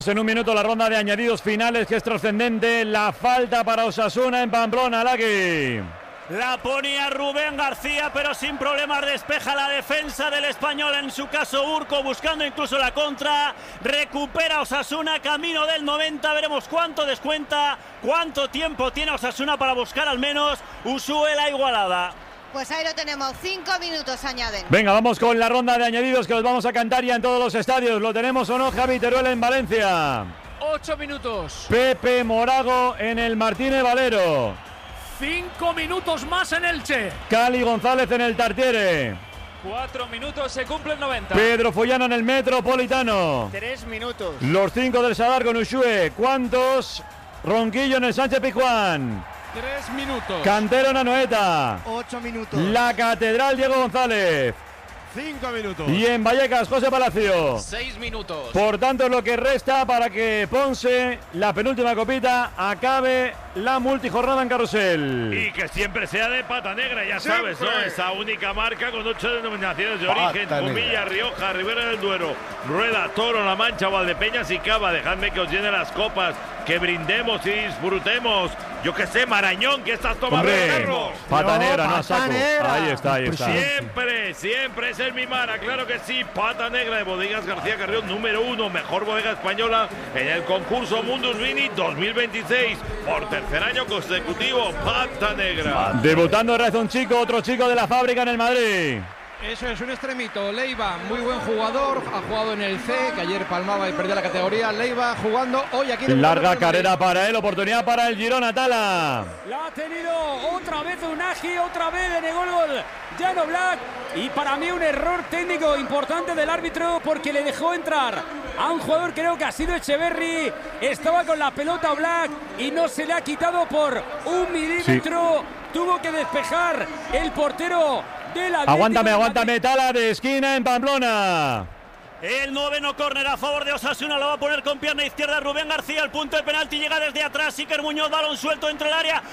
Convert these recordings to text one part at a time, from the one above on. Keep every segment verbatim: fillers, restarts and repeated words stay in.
En un minuto la ronda de añadidos finales, que es trascendente. La falta para Osasuna en Pamplona, Laki. La ponía Rubén García, pero sin problemas despeja la defensa del Español, en su caso Urco, buscando incluso la contra. Recupera Osasuna, camino del noventa, veremos cuánto descuenta, cuánto tiempo tiene Osasuna para buscar al menos Usue la igualada. Pues ahí lo tenemos, cinco minutos añaden. Venga, vamos con la ronda de añadidos, que los vamos a cantar ya en todos los estadios. ¿Lo tenemos o no, Javi Teruel en Valencia? Ocho minutos. Pepe Morago en el Martínez Valero. Cinco minutos más en Elche. Cali González en el Tartiere. Cuatro minutos, se cumple el noventa. Pedro Follano en el Metropolitano. Tres minutos. Los cinco del Sadar con Ushue. ¿Cuántos? Ronquillo en el Sánchez Pizjuán. Tres minutos. Cantero en Anoeta. Ocho minutos. La Catedral Diego González. Cinco minutos. Y en Vallecas José Palacio. Seis minutos. Por tanto, lo que resta para que Ponce, la penúltima copita, acabe la multijornada en Carrusel. Y que siempre sea de pata negra, ya Siempre. sabes, ¿no? Esa única marca con ocho denominaciones de Pata origen: negra. Comilla, Rioja, Ribera del Duero, Rueda, Toro, La Mancha, Valdepeñas y Cava. Dejadme que os llene las copas, que brindemos y disfrutemos. Yo que sé, Marañón, que estás tomando, Hombre, perros. pata No, negra, no pata saco. negra. Ahí está, ahí está. Siempre, siempre esa es mi mara, claro que sí. Pata negra de Bodegas García Carrión, número uno, mejor bodega española en el concurso Mundus Vini dos mil veintiséis. Por tercer año consecutivo, Pata negra. Debutando otra vez un chico, otro chico de la fábrica en el Madrid. Eso es, un extremito. Leiva, muy buen jugador, ha jugado en el C, que ayer palmaba y perdía la categoría. Leiva jugando hoy aquí. Larga carrera para él, oportunidad para el Girona, Tala. La ha tenido otra vez Unagi, otra vez le negó el gol Jan Oblak. Y para mí un error técnico importante del árbitro, porque le dejó entrar a un jugador, creo que ha sido Echeverri. Estaba con la pelota Oblak y no se le ha quitado por un milímetro. Sí. Tuvo que despejar el portero del Atlético. Aguántame, aguántame, Tala, de esquina en Pamplona. El noveno córner a favor de Osasuna, lo va a poner con pierna izquierda Rubén García. El punto de penalti llega desde atrás. Iker Muñoz, balón suelto dentro del área.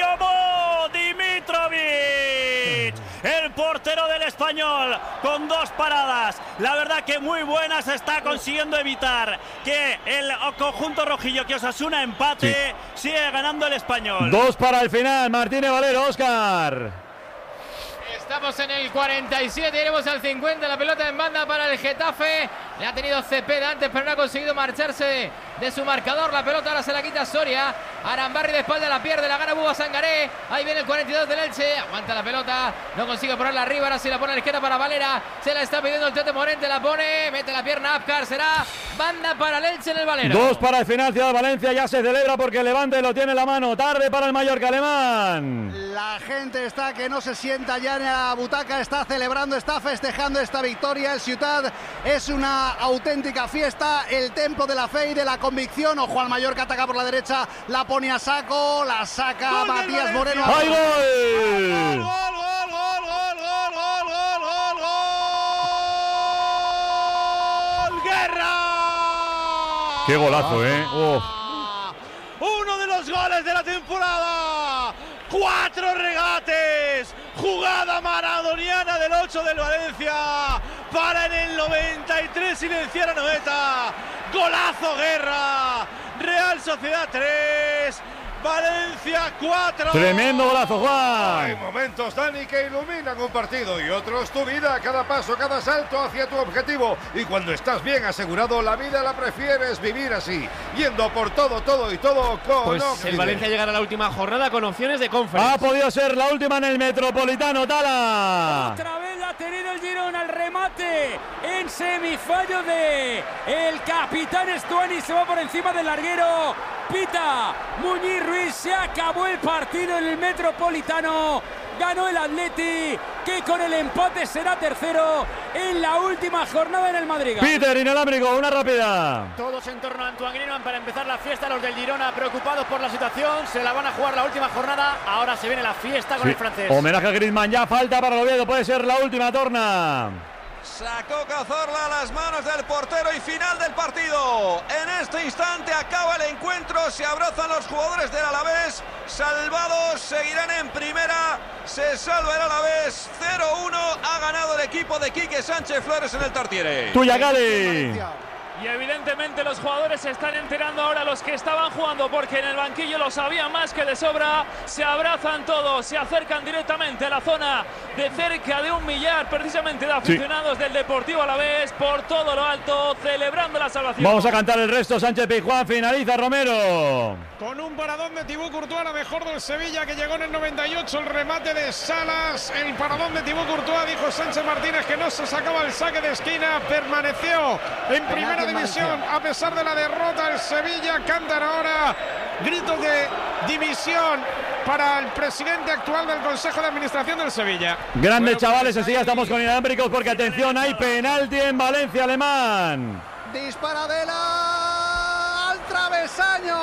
Boyomo Dimitrovic, el portero del Español, con dos paradas. La verdad que muy buenas, está consiguiendo evitar que el conjunto rojillo, que Osasuna empate. Sí. Sigue ganando el Español. Dos para el final, Martínez Valero, Óscar. Estamos en el cuarenta y siete, iremos al cincuenta, la pelota en banda para el Getafe. Le ha tenido Cepeda antes, pero no ha conseguido marcharse de su marcador. La pelota ahora se la quita Soria. Arambarri de espalda la pierde, la gana Buba Sangaré. Ahí viene el cuarenta y dos del Elche. Aguanta la pelota, no consigue ponerla arriba. Ahora sí la pone a la izquierda para Valera. Se la está pidiendo el Tete Morente, la pone, mete la pierna Apcar. Será banda para el Elche en el Valero. Dos para el final, Ciudad de Valencia. Ya se celebra porque el Levante lo tiene en la mano. Tarde para el Mallorca alemán. La gente está que no se sienta ya en la butaca, está celebrando, está festejando esta victoria. El Ciutat es una auténtica fiesta, el templo de la fe y de la convicción. Ojo al Mallorca, ataca por la derecha, la pone a saco, la saca ¡Gol Matías del Moreno. ¡Ay, gol! ¡Gol, gol, gol, gol, gol, gol, gol, gol, gol! ¡Guerra! ¡Qué golazo, eh! Oh. Uno de los goles de la temporada. Cuatro regates. Jugada maradoniana del ocho del Valencia para en el noventa y tres silenciar a Noeta. Golazo Guerra. Real Sociedad tres, Valencia cuatro. Tremendo golazo, Juan. Hay momentos, Dani, que iluminan un partido y otros tu vida, cada paso, cada salto hacia tu objetivo. Y cuando estás bien asegurado, la vida la prefieres vivir así, yendo por todo, todo y todo con Pues Occident. el Valencia llegará a la última jornada con opciones de conference. Ha podido ser la última en el Metropolitano, Tala. Otra vez la ha tenido el Girona, al remate en semifallo de el capitán Estuani. Se va por encima del larguero. Pita Muñiz Ruiz, se acabó el partido en el Metropolitano. Ganó el Atleti, que con el empate será tercero en la última jornada en el Madrid. Peter, inalámbrico, una rápida. Todos en torno a Antoine Griezmann para empezar la fiesta. Los del Girona preocupados por la situación. Se la van a jugar la última jornada. Ahora se viene la fiesta con Sí. el francés. Homenaje a Griezmann, ya falta para el Oviedo, puede ser la última torna. Sacó Cazorla a las manos del portero y final del partido. En este instante acaba el encuentro, se abrazan los jugadores del Alavés. Salvados, seguirán en primera, se salva el Alavés. cero uno, ha ganado el equipo de Quique Sánchez Flores en el Tartiere. Tuya, Gali. Y evidentemente los jugadores se están enterando ahora, los que estaban jugando, porque en el banquillo lo sabían más que de sobra. Se abrazan todos, se acercan directamente a la zona de cerca de un millar precisamente de aficionados sí. del Deportivo Alavés, por todo lo alto, celebrando la salvación. Vamos a cantar el resto. Sánchez Pizjuán, finaliza Romero. Con un paradón de Thibaut Courtois, la mejor del Sevilla, que llegó en el noventa y ocho, el remate de Salas, el paradón de Thibaut Courtois, dijo Sánchez Martínez que no se sacaba el saque de esquina, permaneció en primera división a pesar de la derrota. El Sevilla cantan ahora gritos de división para el presidente actual del Consejo de Administración del Sevilla. Grandes bueno, chavales, enseguida estamos con inalámbricos porque atención, hay penalti en Valencia, Alemán. Disparadela al travesaño.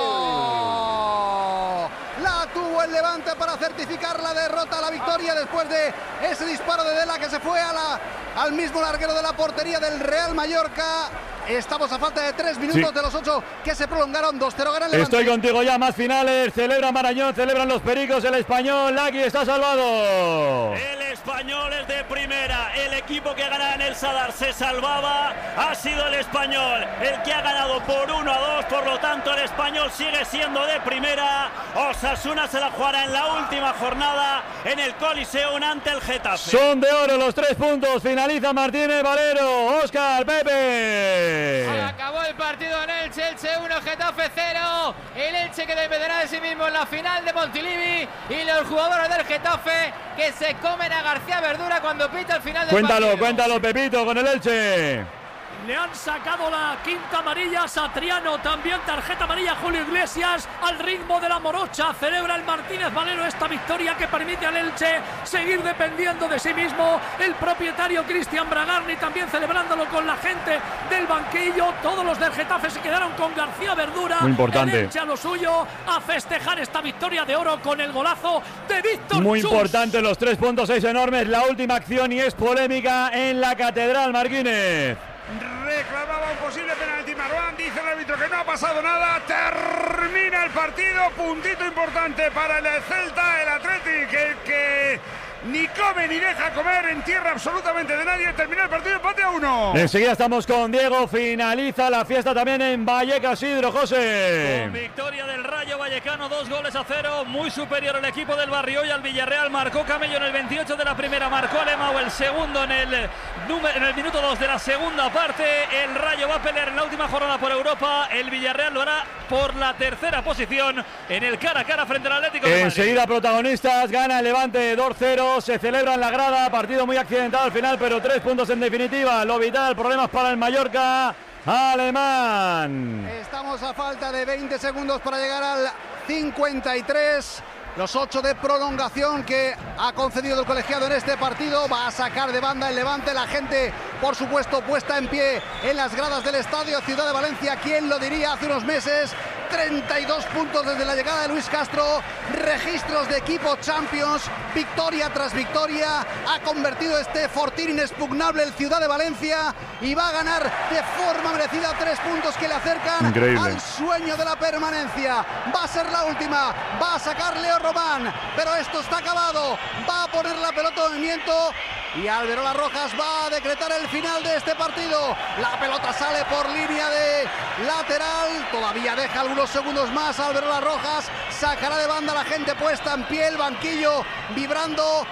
Oh. La tuvo el Levante para certificar la derrota, la victoria después de ese disparo de Dela que se fue a la, al mismo larguero de la portería del Real Mallorca. Estamos a falta de tres minutos sí. de los ocho que se prolongaron. dos cero gana el Levante. Estoy contigo ya, más finales. Celebra Marañón, celebran los Pericos, el Español. Aquí está salvado. El Español es de primera. El equipo que ganaba en el Sadar se salvaba. Ha sido el Español el que ha ganado por uno a dos. Por lo tanto, el Español sigue siendo de primera. Osasuna se la jugará en la última jornada en el Coliseum ante el Getafe. Son de oro los tres puntos. Finaliza Martínez Valero. Óscar Pepe. Acabó el partido en Elche, Elche uno, Getafe cero. El Elche que dependerá de sí mismo en la final de Montilivi. Y los jugadores del Getafe que se comen a García Verdura cuando pita el final del cuéntalo, partido. Cuéntalo, cuéntalo, Pepito, con el Elche. Le han sacado la quinta amarilla a Satriano, también tarjeta amarilla a Julio Iglesias. Al ritmo de la morocha celebra el Martínez Valero esta victoria que permite al Elche seguir dependiendo de sí mismo. El propietario Cristian Bragarni también celebrándolo con la gente del banquillo. Todos los del Getafe se quedaron con García Verdura. Muy importante. El Elche a lo suyo, a festejar esta victoria de oro con el golazo de Víctor Muy Chus. importante, los tres puntos, seis enormes. La última acción y es polémica en la Catedral, Marquínez. Reclamaba un posible penalti Marwan, dice el árbitro que no ha pasado nada, termina el partido, puntito importante para el Celta, el Athletic, el que ni come ni deja comer en tierra absolutamente de nadie. Termina el partido, empate a uno. Enseguida estamos con Diego, finaliza la fiesta también en Vallecas, Sidro, José. Con victoria del Rayo Vallecano, dos goles a cero, muy superior el equipo del Barrio y al Villarreal. Marcó Camello en el veintiocho de la primera, marcó Alemão el segundo en el, número, en el minuto dos de la segunda parte. El Rayo va a pelear en la última jornada por Europa, el Villarreal lo hará por la tercera posición en el cara a cara frente al Atlético de Madrid. Enseguida protagonistas, gana el Levante dos cero. Se celebra en la grada, partido muy accidentado al final, pero tres puntos en definitiva. Lo vital, problemas para el Mallorca alemán. Estamos a falta de veinte segundos para llegar al cincuenta y tres. Los ocho de prolongación que ha concedido el colegiado en este partido. Va a sacar de banda el Levante. La gente, por supuesto, puesta en pie en las gradas del estadio Ciudad de Valencia. ¿Quién lo diría hace unos meses? treinta y dos puntos desde la llegada de Luis Castro. Registros de equipo Champions. Victoria tras victoria. Ha convertido este fortín inexpugnable el Ciudad de Valencia. Y va a ganar de forma merecida tres puntos que le acercan Increíble. al sueño de la permanencia. Va a ser la última. Va a sacar Leo Román, pero esto está acabado. Va a poner la pelota en movimiento y Alberola Rojas va a decretar el final de este partido. La pelota sale por línea de lateral, todavía deja algunos segundos más. Alberola Rojas sacará de banda, la gente puesta en pie, el banquillo vibrando,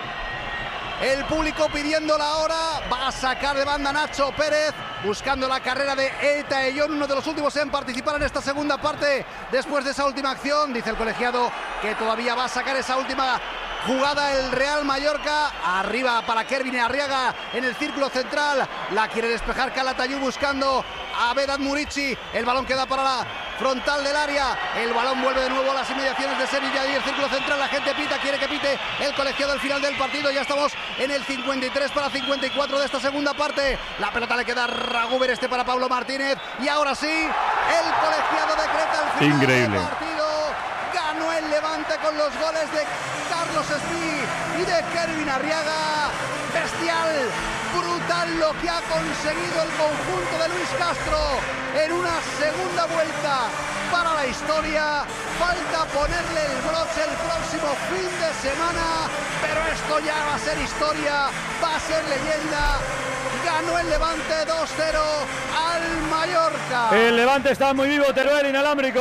el público pidiendo la hora. Va a sacar de banda Nacho Pérez, buscando la carrera de Eta Eyón, uno de los últimos en participar en esta segunda parte después de esa última acción. Dice el colegiado que todavía va a sacar esa última jugada el Real Mallorca. Arriba para Kervin Arriaga en el círculo central. La quiere despejar Calatayud buscando a Vedat Murici. El balón queda para la frontal del área. El balón vuelve de nuevo a las inmediaciones de Sevilla y el círculo central. La gente pita, quiere que pite el colegiado al final del partido. Ya estamos en el cincuenta y tres para cincuenta y cuatro de esta segunda parte. La pelota le queda a Ragúber, este para Pablo Martínez. Y ahora sí, el colegiado decreta el final Increíble. del partido. Ganó el Levante con los goles de Carlos Espí y de Kervin Arriaga. Bestial, brutal lo que ha conseguido el conjunto de Luis Castro en una segunda vuelta para la historia. Falta ponerle el broche el próximo fin de semana, pero esto ya va a ser historia, va a ser leyenda. Ganó el Levante dos cero al Mallorca. El Levante está muy vivo, Teruel, inalámbrico.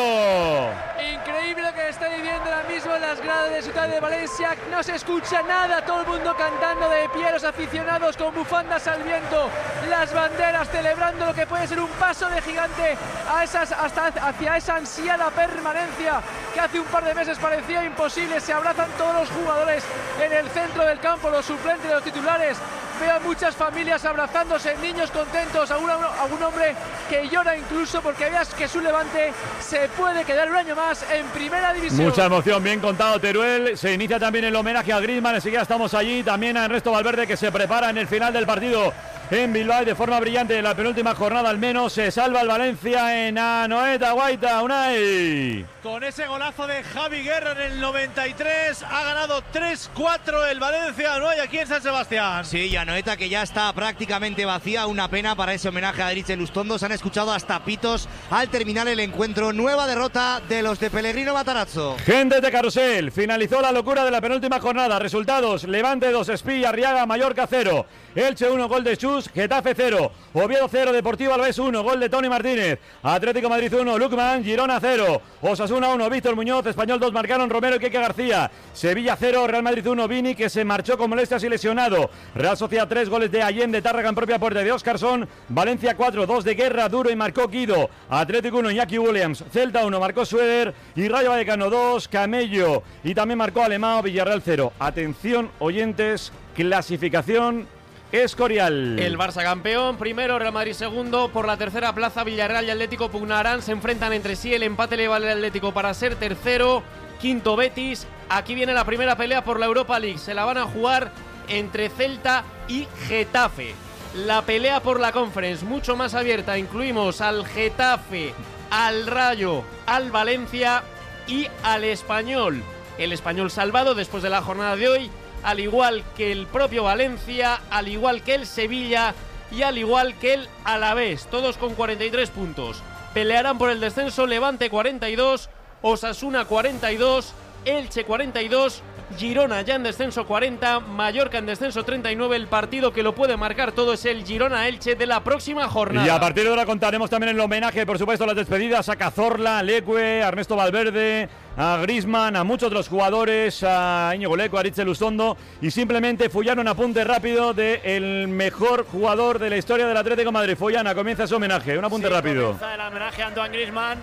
Increíble que está viviendo ahora mismo en las gradas de Ciudad de Valencia. No se escucha nada, todo el mundo cantando de pie, los aficionados con bufandas al viento, las banderas celebrando lo que puede ser un paso de gigante a esas, hasta hacia esa ansiada permanencia que hace un par de meses parecía imposible. Se abrazan todos los jugadores en el centro del campo, los suplentes, los titulares. Veo a muchas familias abrazándose, niños contentos, algún, algún hombre que llora incluso porque veas que su Levante se puede quedar un año más en primera división. Mucha emoción, bien contado, Teruel. Se inicia también el homenaje a Griezmann, enseguida estamos allí. También a Ernesto Valverde, que se prepara en el final del partido en Bilbao de forma brillante. En la penúltima jornada al menos se salva el Valencia en Anoeta Guaita. Unai. Con ese golazo de Javi Guerra en el noventa y tres ha ganado tres cuatro el Valencia. No hay aquí en San Sebastián. Sí, y Anoeta que ya está prácticamente vacía. Una pena para ese homenaje a Derich Elustondo. Se han escuchado hasta pitos al terminar el encuentro. Nueva derrota de los de Pellegrino Matarazzo. Gente de Carrusel. Finalizó la locura de la penúltima jornada. Resultados: Levante dos, Espí, Arriaga, Mallorca cero. Elche uno, gol de Chus. Getafe cero. Oviedo cero, Deportivo Alavés uno, gol de Toni Martínez. Atlético Madrid uno, Lukman. Girona cero. Osasuna uno, Víctor Muñoz. Español dos, marcaron Romero y Keke García. Sevilla cero, Real Madrid uno, Vini, que se marchó con molestias y lesionado. Real Sociedad tres, goles de Allende, Tárrega en propia puerta de Óscarson. Valencia cuatro, dos de Guerra, Duro y marcó Guido. Atlético uno, Iñaki Williams. Celta uno, marcó Sueder. Y Rayo Vallecano dos, Camello. Y también marcó Alemão. Villarreal cero. Atención, oyentes, clasificación Escorial. El Barça campeón, primero, Real Madrid segundo. Por la tercera plaza, Villarreal y Atlético pugnarán, se enfrentan entre sí. El empate le vale al Atlético para ser tercero. Quinto, Betis. Aquí viene la primera pelea por la Europa League. Se la van a jugar entre Celta y Getafe. La pelea por la Conference, mucho más abierta. Incluimos al Getafe, al Rayo, al Valencia y al Español. El Español salvado después de la jornada de hoy, al igual que el propio Valencia, al igual que el Sevilla y al igual que el Alavés, todos con cuarenta y tres puntos. Pelearán por el descenso Levante cuarenta y dos, Osasuna cuarenta y dos, Elche cuarenta y dos, Girona ya en descenso cuarenta, Mallorca en descenso treinta y nueve. El partido que lo puede marcar todo es el Girona-Elche de la próxima jornada. Y a partir de ahora contaremos también el homenaje, por supuesto, a las despedidas a Cazorla, a Leque, a Ernesto Valverde, a Griezmann, a muchos de los jugadores, a Íñigo Leco, a Derich Elustondo, y simplemente Fullana, un apunte rápido del mejor jugador de la historia del Atlético de Madrid. Fullana, comienza su homenaje, un apunte sí, rápido. Comienza el homenaje a Antoine Griezmann,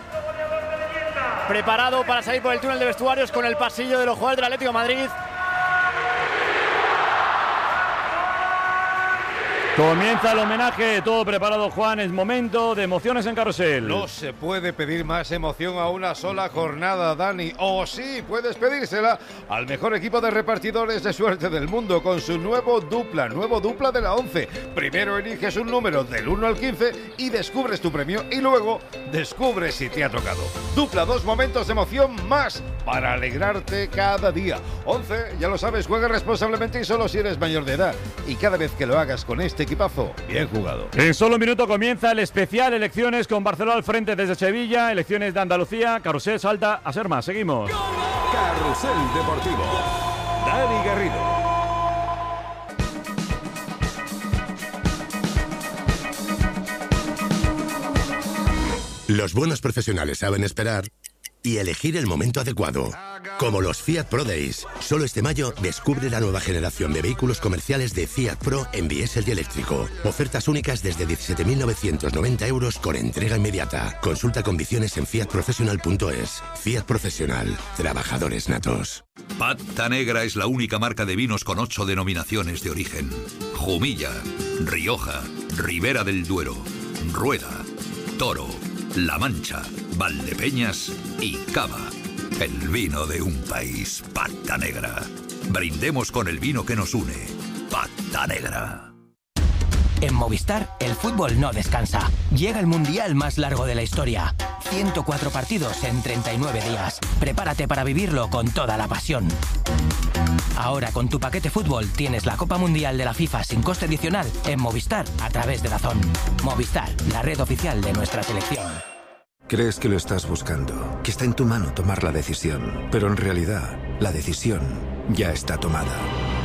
preparado para salir por el túnel de vestuarios con el pasillo de los jugadores del Atlético de Madrid. Comienza el homenaje, todo preparado, Juan, es momento de emociones en Carrusel. No se puede pedir más emoción a una sola jornada, Dani. O sí, puedes pedírsela al mejor equipo de repartidores de suerte del mundo con su nuevo dupla, nuevo dupla de la once. Primero eliges un número del uno al quince y descubres tu premio y luego descubres si te ha tocado. Dupla, dos momentos de emoción más para alegrarte cada día. once, ya lo sabes, juega responsablemente y solo si eres mayor de edad. Y cada vez que lo hagas con este equipazo, bien jugado. En solo un minuto comienza el especial Elecciones con Barcelona al frente desde Sevilla. Elecciones de Andalucía. Carrusel salta a ser más. Seguimos. Carrusel Deportivo. Dani Garrido. Los buenos profesionales saben esperar y elegir el momento adecuado. Como los Fiat Pro Days. Solo este mayo descubre la nueva generación de vehículos comerciales de Fiat Pro en diésel y eléctrico. Ofertas únicas desde diecisiete mil novecientos noventa euros con entrega inmediata. Consulta condiciones en fiat professional punto es. Fiat Profesional. Trabajadores natos. Pata Negra es la única marca de vinos con ocho denominaciones de origen. Jumilla, Rioja, Ribera del Duero, Rueda, Toro, La Mancha, Valdepeñas y Cava. El vino de un país, Pata Negra. Brindemos con el vino que nos une, Pata Negra. En Movistar, el fútbol no descansa. Llega el mundial más largo de la historia. ciento cuatro partidos en treinta y nueve días. Prepárate para vivirlo con toda la pasión. Ahora con tu paquete fútbol tienes la Copa Mundial de la FIFA sin coste adicional en Movistar a través de DAZN. Movistar, la red oficial de nuestra selección. Crees que lo estás buscando, que está en tu mano tomar la decisión, pero en realidad la decisión ya está tomada.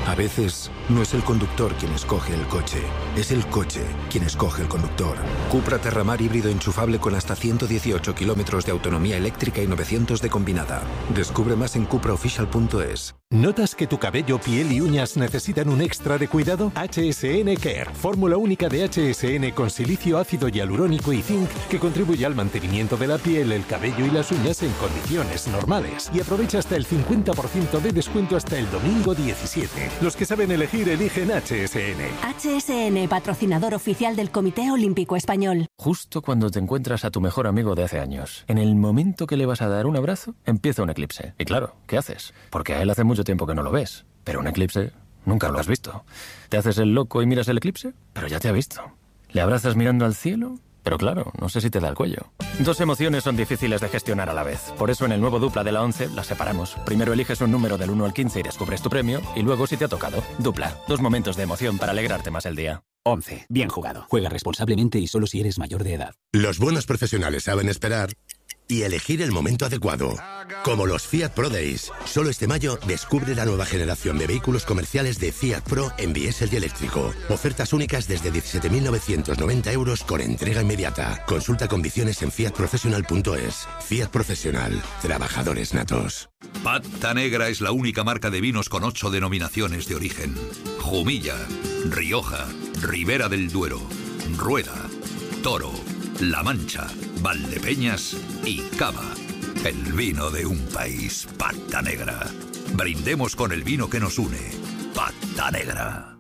A veces no es el conductor quien escoge el coche, es el coche quien escoge el conductor. Cupra Terramar híbrido enchufable con hasta ciento dieciocho kilómetros de autonomía eléctrica y novecientos de combinada. Descubre más en cupra official punto es. ¿Notas que tu cabello, piel y uñas necesitan un extra de cuidado? H S N Care, fórmula única de H S N con silicio ácido hialurónico y zinc que contribuye al mantenimiento de la piel, el cabello y las uñas en condiciones normales. Y aprovecha hasta el cincuenta por ciento de descuento hasta el domingo diecisiete. Los que saben elegir eligen H S N. H S N, patrocinador oficial del Comité Olímpico Español. Justo cuando te encuentras a tu mejor amigo de hace años, en el momento que le vas a dar un abrazo, empieza un eclipse. Y claro, ¿qué haces? Porque a él hace mucho tiempo que no lo ves. Pero un eclipse nunca lo has visto. ¿Te haces el loco y miras el eclipse? Pero ya te ha visto. ¿Le abrazas mirando al cielo? Pero claro, no sé si te da el cuello. Dos emociones son difíciles de gestionar a la vez. Por eso en el nuevo Dupla de la once las separamos. Primero eliges un número del uno al quince y descubres tu premio. Y luego si te ha tocado. Dupla. Dos momentos de emoción para alegrarte más el día. once. Bien jugado. Juega responsablemente y solo si eres mayor de edad. Los buenos profesionales saben esperar y elegir el momento adecuado. Como los Fiat Pro Days. Solo este mayo descubre la nueva generación de vehículos comerciales de Fiat Pro en diésel y eléctrico. Ofertas únicas desde diecisiete mil novecientos noventa euros con entrega inmediata. Consulta condiciones en fiat professional punto es. Fiat Profesional. Trabajadores natos. Pata Negra es la única marca de vinos con ocho denominaciones de origen. Jumilla, Rioja, Ribera del Duero, Rueda, Toro, La Mancha, Valdepeñas y Cava. El vino de un país, Pata Negra. Brindemos con el vino que nos une. Pata Negra.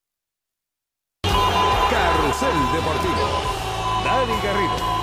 Carrusel Deportivo. Dani Garrido.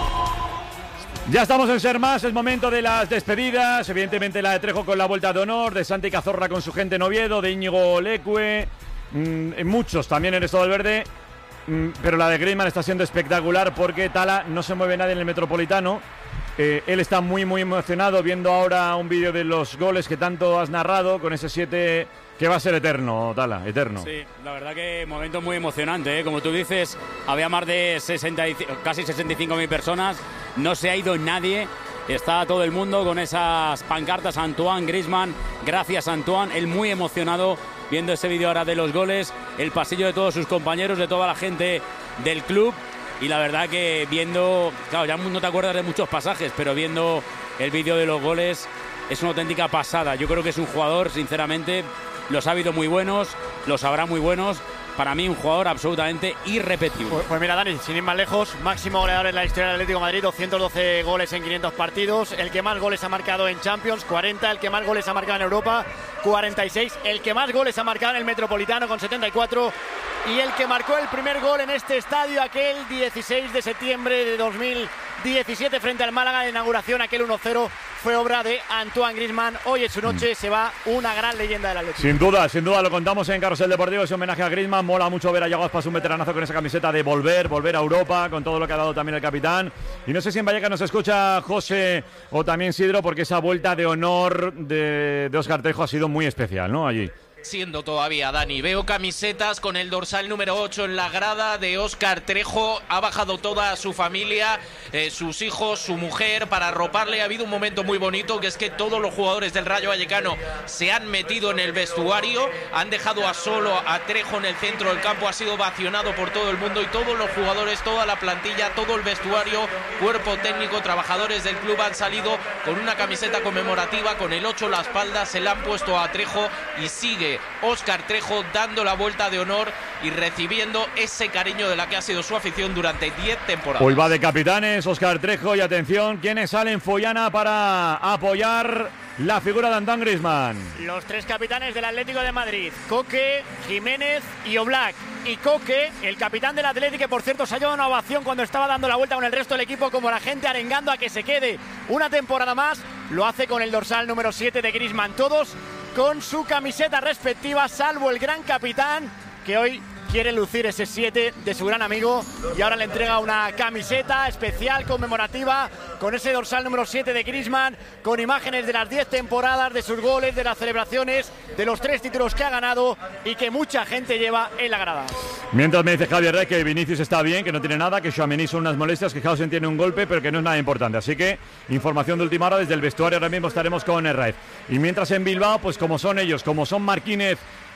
Ya estamos en Ser Más, es momento de las despedidas. Evidentemente la de Trejo con la vuelta de honor, de Santi Cazorla con su gente en Oviedo, de Íñigo Leque, mmm, muchos también en Estado del Verde. Pero la de Griezmann está siendo espectacular porque Tala no se mueve nadie en el Metropolitano. Eh, él está muy muy emocionado viendo ahora un vídeo de los goles que tanto has narrado con ese siete que va a ser eterno, Tala, eterno. Sí, la verdad que momento muy emocionante, ¿eh? Como tú dices, había más de sesenta, casi sesenta y cinco mil personas, no se ha ido nadie. Está todo el mundo con esas pancartas. Antoine Griezmann, gracias Antoine, él muy emocionado viendo ese vídeo ahora de los goles, el pasillo de todos sus compañeros, de toda la gente del club. Y la verdad que viendo, claro, ya no te acuerdas de muchos pasajes, pero viendo el vídeo de los goles es una auténtica pasada. Yo creo que es un jugador, sinceramente, los ha habido muy buenos, los habrá muy buenos. Para mí un jugador absolutamente irrepetible. Pues, pues mira, Dani, sin ir más lejos, máximo goleador en la historia del Atlético de Madrid, doscientos doce goles en quinientos partidos, el que más goles ha marcado en Champions, cuarenta, el que más goles ha marcado en Europa, cuarenta y seis, el que más goles ha marcado en el Metropolitano con setenta y cuatro y el que marcó el primer gol en este estadio aquel dieciséis de septiembre de dos mil diecisiete frente al Málaga de inauguración, aquel uno cero, fue obra de Antoine Griezmann. Hoy en su noche mm. se va una gran leyenda del Atlético. Sin duda, sin duda, lo contamos en Carrusel Deportivo, ese homenaje a Griezmann. Mola mucho ver a Yago Aspas, un veteranazo con esa camiseta de volver, volver a Europa, con todo lo que ha dado también el capitán. Y no sé si en Vallecas nos escucha José o también Sidro, porque esa vuelta de honor de, de Óscar Trejo ha sido muy especial, ¿no? Allí. Siendo todavía, Dani. Veo camisetas con el dorsal número ocho en la grada de Óscar Trejo. Ha bajado toda su familia, eh, sus hijos, su mujer, para arroparle. Ha habido un momento muy bonito, que es que todos los jugadores del Rayo Vallecano se han metido en el vestuario, han dejado a solo a Trejo en el centro del campo, ha sido vacionado por todo el mundo y todos los jugadores, toda la plantilla, todo el vestuario, cuerpo técnico, trabajadores del club han salido con una camiseta conmemorativa, con el ocho en la espalda, se la han puesto a Trejo y sigue Óscar Trejo dando la vuelta de honor y recibiendo ese cariño de la que ha sido su afición durante diez temporadas. Hoy va de capitanes Óscar Trejo y atención, ¿quiénes salen Follana para apoyar la figura de Antoine Griezmann? Los tres capitanes del Atlético de Madrid, Coque, Jiménez y Oblak. Y Coque, el capitán del Atlético, que por cierto se ha llevado una ovación cuando estaba dando la vuelta con el resto del equipo, como la gente arengando a que se quede una temporada más, lo hace con el dorsal número siete de Griezmann. Todos con su camiseta respectiva, salvo el gran capitán, que hoy quiere lucir ese siete de su gran amigo y ahora le entrega una camiseta especial conmemorativa con ese dorsal número siete de Griezmann, con imágenes de las diez temporadas, de sus goles, de las celebraciones, de los tres títulos que ha ganado y que mucha gente lleva en la grada. Mientras me dice Javier Rey que Vinicius está bien, que no tiene nada, que Tchouaméni son unas molestias, que Hausen tiene un golpe, pero que no es nada importante. Así que información de última hora desde el vestuario. Ahora mismo estaremos con el Raid. Y mientras en Bilbao, pues como son ellos, como son Marquínez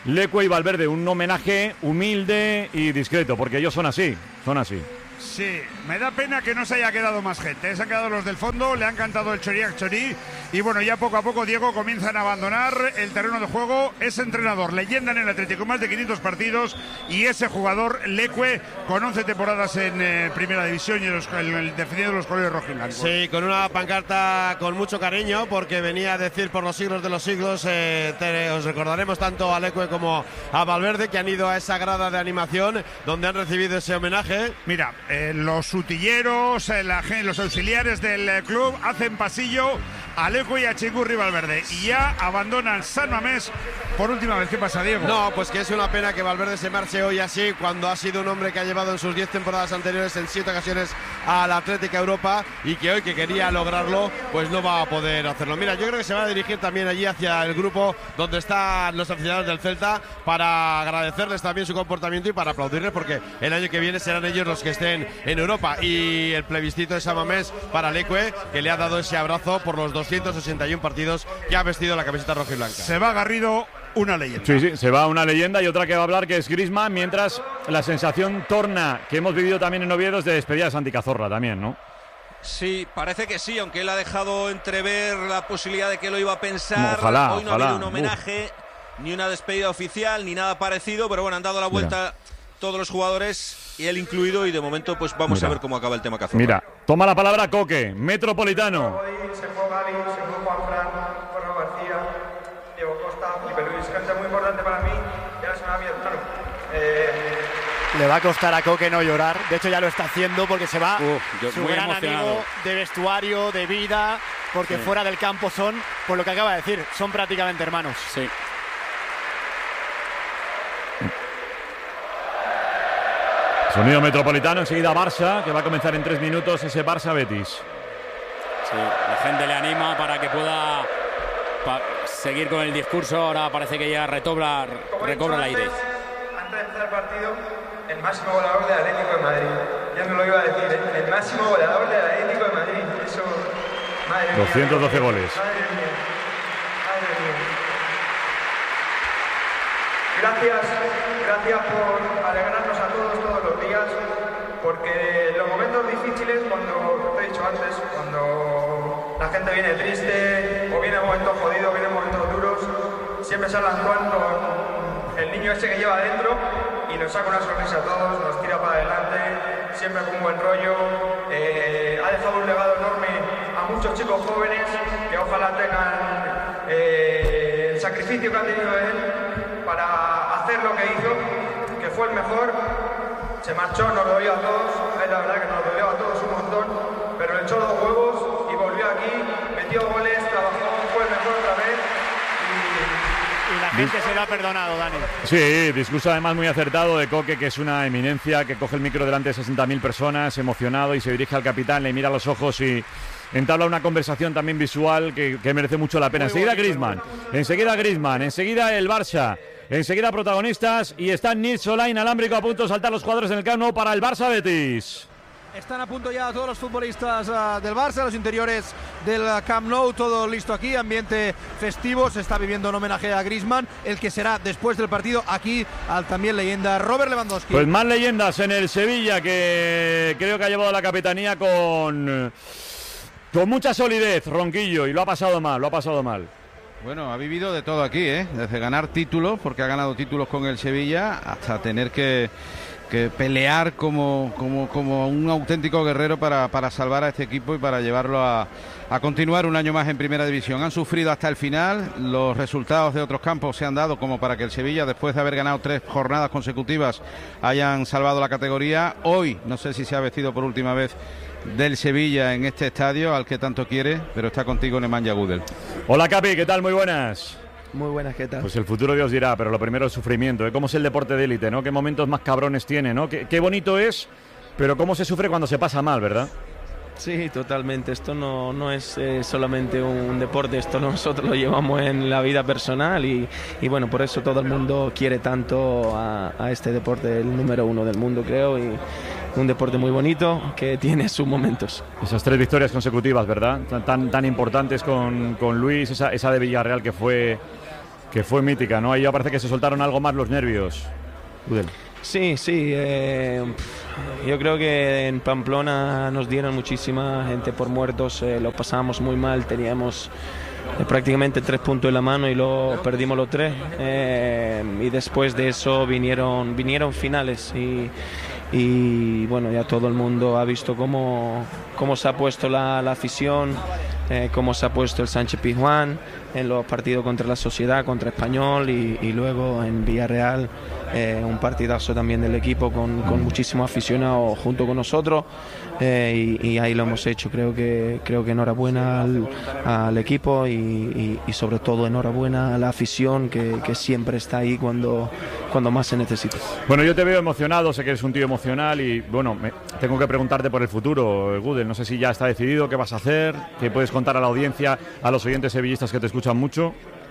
Leque y Valverde, un homenaje humilde y discreto, porque ellos son así, son así. Sí, me da pena que no se haya quedado más gente. Se han quedado los del fondo, le han cantado el Choriac Chorí. Y bueno, ya poco a poco, Diego, comienzan a abandonar el terreno de juego. Es entrenador, leyenda en el Atlético, más de quinientos partidos. Y ese jugador, Leque, con once temporadas en eh, Primera División y los, el, el, defendiendo los colores rojiblancos. Sí, con una pancarta con mucho cariño, porque venía a decir por los siglos de los siglos, eh, te, os recordaremos tanto a Leque como a Valverde, que han ido a esa grada de animación donde han recibido ese homenaje. Mira, eh, los utilleros, eh, la, los auxiliares del eh, club hacen pasillo a Leque y a Chingurri Valverde, y ya abandonan San Mamés por última vez. ¿Qué pasa, Diego? No, pues que es una pena que Valverde se marche hoy así, cuando ha sido un hombre que ha llevado en sus diez temporadas anteriores en siete ocasiones a la Atlética Europa, y que hoy, que quería lograrlo, pues no va a poder hacerlo. Mira, yo creo que se va a dirigir también allí hacia el grupo donde están los aficionados del Celta, para agradecerles también su comportamiento y para aplaudirles, porque el año que viene serán ellos los que estén en Europa. Y el plebiscito de San Mamés para Leque, que le ha dado ese abrazo por los doscientos sesenta y uno partidos que ha vestido la camiseta roja y blanca. Se va Garrido, una leyenda. Sí, sí, se va una leyenda, y otra que va a hablar, que es Griezmann, mientras la sensación torna, que hemos vivido también en Oviedo, es de despedida de Santi Cazorla también, ¿no? Sí, parece que sí, aunque él ha dejado entrever la posibilidad de que lo iba a pensar. Ojalá, Hoy no ojalá. ha habido un homenaje, Uf. ni una despedida oficial, ni nada parecido, pero bueno, han dado la vuelta Mira. todos los jugadores, y él incluido, y de momento pues vamos Mira. a ver cómo acaba el tema Cazorla. Mira, toma la palabra Coque, Metropolitano. Se fue Gavi, se fue Juan Fran, Borja García, Diego Costa, Felipe Luis. Cancha muy importante para mí, y ahora se me va mi hermano. Eh... Le va a costar a Coque no llorar, de hecho ya lo está haciendo, porque se va Uf, yo, su muy gran emocionado. amigo de vestuario, de vida, porque sí. fuera del campo son, por lo que acaba de decir, son prácticamente hermanos. Sí. Sonido Metropolitano, enseguida Barça, que va a comenzar en tres minutos ese Barça-Betis. Sí, la gente le anima para que pueda pa seguir con el discurso. Ahora parece que ya retobla, recobra el aire. Antes de empezar el partido, el máximo goleador del Atlético de Madrid. Ya no lo iba a decir, ¿eh? El máximo goleador del Atlético de Madrid. Eso, madre mía. doscientos doce goles. Madre mía, madre mía. Gracias, gracias por alegrarnos a todos, todos los días, porque los momentos difíciles, cuando, te he dicho antes, cuando la gente viene triste, o viene momentos jodidos, vienen momentos duros, siempre sale Antoine con el niño ese que lleva adentro y nos saca una sonrisa a todos, nos tira para adelante, siempre con un buen rollo. Eh, ha dejado un legado enorme a muchos chicos jóvenes que ojalá tengan eh, el sacrificio que ha tenido él para hacer lo que hizo, que fue el mejor. Se marchó, nos dolió a todos, es la verdad que nos dolió a todos un montón, pero le echó los huevos y volvió aquí, metió goles, trabajó, fue el mejor otra vez. Y la gente se lo ha perdonado, Dani. Sí, discurso además muy acertado de Coque, que es una eminencia, que coge el micro delante de sesenta mil personas, emocionado, y se dirige al capitán, le mira a los ojos y entabla una conversación también visual que, que merece mucho la pena. Muy enseguida bonito, Griezmann, enseguida Griezmann, enseguida el Barça, enseguida protagonistas, y está Nils Solá inalámbrico a punto de saltar los jugadores en el Camp Nou para el Barça-Betis. Están a punto ya todos los futbolistas uh, del Barça, los interiores del uh, Camp Nou, todo listo aquí, ambiente festivo, se está viviendo un homenaje a Griezmann, el que será después del partido aquí al también leyenda Robert Lewandowski. Pues más leyendas en el Sevilla, que creo que ha llevado la capitanía con, con mucha solidez, Ronquillo, y lo ha pasado mal, lo ha pasado mal. Bueno, ha vivido de todo aquí, ¿eh? Desde ganar títulos, porque ha ganado títulos con el Sevilla, hasta tener que... que pelear como, como, como un auténtico guerrero para, para salvar a este equipo y para llevarlo a, a continuar un año más en Primera División. Han sufrido hasta el final, los resultados de otros campos se han dado como para que el Sevilla, después de haber ganado tres jornadas consecutivas, hayan salvado la categoría. Hoy, no sé si se ha vestido por última vez del Sevilla en este estadio al que tanto quiere, pero está contigo Nemanja Gudel. Hola Capi, ¿qué tal? Muy buenas. Muy buenas, ¿qué tal? Pues el futuro Dios dirá, pero lo primero el sufrimiento, ¿eh? Cómo es el deporte de élite, ¿no? Qué momentos más cabrones tiene, ¿no? Qué, qué bonito es, pero cómo se sufre cuando se pasa mal, ¿verdad? Sí, totalmente. Esto no, no es eh, solamente un deporte, esto nosotros lo llevamos en la vida personal y, y bueno, por eso todo el mundo quiere tanto a, a este deporte, el número uno del mundo, creo, y un deporte muy bonito que tiene sus momentos. Esas tres victorias consecutivas, ¿verdad? Tan, tan importantes con, con Luis, esa, esa de Villarreal que fue que fue mítica, ¿no? Ahí parece que se soltaron algo más los nervios. Gudel. Sí, sí. Eh, yo creo que en Pamplona nos dieron muchísima gente por muertos, eh, lo pasábamos muy mal, teníamos eh, prácticamente tres puntos en la mano y lo perdimos los tres. Eh, y después de eso vinieron, vinieron finales y, y bueno, ya todo el mundo ha visto cómo, cómo se ha puesto la, la afición, eh, cómo se ha puesto el Sánchez Pizjuán en los partidos contra la Sociedad, contra Español y, y luego en Villarreal. Eh, un partidazo también del equipo con, con muchísimos aficionados junto con nosotros, eh, y, y ahí lo hemos hecho. Creo que creo que enhorabuena al, al equipo y, y, y sobre todo enhorabuena a la afición que, que siempre está ahí cuando, cuando más se necesita. Bueno, yo te veo emocionado, sé que eres un tío emocional y bueno, me, tengo que preguntarte por el futuro, Gudel. No sé si ya está decidido qué vas a hacer, qué puedes contar a la audiencia, a los oyentes sevillistas que te escuchan mucho.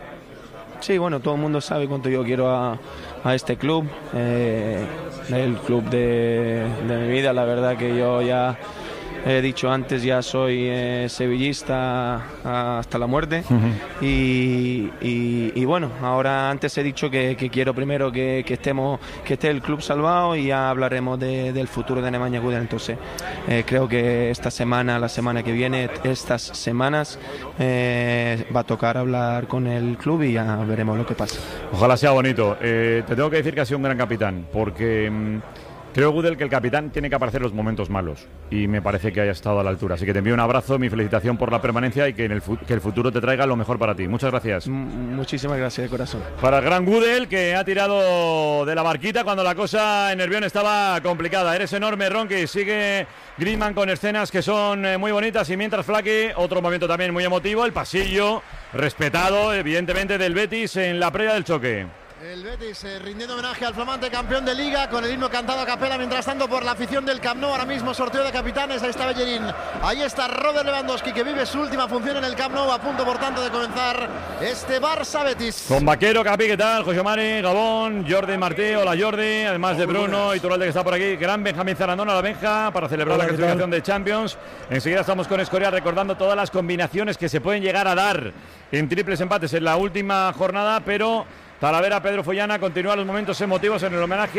Sí, bueno, todo el mundo sabe cuánto yo quiero a, a este club, eh, el club de, de mi vida. La verdad que yo ya he dicho antes, ya soy eh, sevillista hasta la muerte. Uh-huh. y, y, y bueno, ahora antes he dicho que, que quiero primero que, que estemos, que esté el club salvado y ya hablaremos de, del futuro de Nemanja Gudel. Entonces eh, creo que esta semana, la semana que viene, estas semanas eh, va a tocar hablar con el club y ya veremos lo que pasa. Ojalá sea bonito. Eh, te tengo que decir que ha sido un gran capitán, porque mmm, creo, Gudel, que el capitán tiene que aparecer en los momentos malos y me parece que haya estado a la altura. Así que te envío un abrazo, mi felicitación por la permanencia y que, en el, que el futuro te traiga lo mejor para ti. Muchas gracias. M- muchísimas gracias de corazón. Para el gran Gudel, que ha tirado de la barquita cuando la cosa en Nervión estaba complicada. Eres enorme, Ronqui. Sigue Griezmann con escenas que son eh, muy bonitas y mientras Flaky, otro momento también muy emotivo, el pasillo respetado, evidentemente, del Betis en la previa del choque. El Betis eh, rindiendo homenaje al flamante campeón de Liga con el himno cantado a capela, mientras tanto por la afición del Camp Nou. Ahora mismo sorteo de capitanes, ahí está Bellerín, ahí está Robert Lewandowski, que vive su última función en el Camp Nou, a punto por tanto de comenzar este Barça Betis. Con Vaquero, Capi, ¿qué tal? José Mari, Gabón, Jordi Martí, hola Jordi, además de Bruno y Turalde, que está por aquí. Gran Benjamín Zarandona, la Benja, para celebrar hola, la clasificación de Champions. Enseguida estamos con Escoria recordando todas las combinaciones que se pueden llegar a dar en triples empates en la última jornada, pero Talavera, Pedro Follana, continúa los momentos emotivos en el homenaje